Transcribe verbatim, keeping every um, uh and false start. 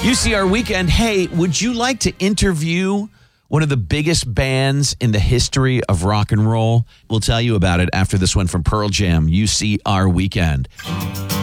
U C R Weekend. Hey, would you like to interview one of the biggest bands in the history of rock and roll? We'll tell you about it after this one from Pearl Jam, U C R Weekend.